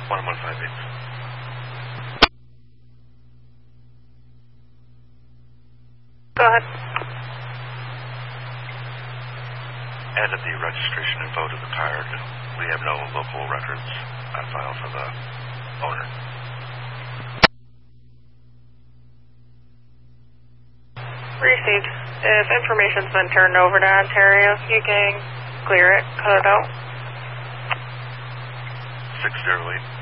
1158. Go ahead. Added the registration info to the card. We have no local records on file for the owner. Received. If information's been turned over to Ontario, you can clear it, cut it out. 608.